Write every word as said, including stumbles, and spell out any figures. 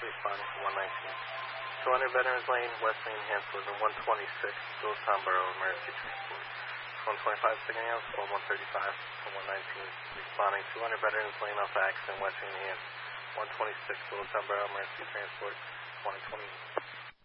responding to one nineteen. two hundred Veterans Lane, Wesleyan, Hansford, and one twenty-six, Phillipstown Borough, emergency transport. one twenty-five, second house, call one thirty-five to one nineteen. Responding two hundred Veterans Lane, off accident, Wesleyan, Hansford, one twenty-six, Phillipstown Borough, emergency transport, one twenty.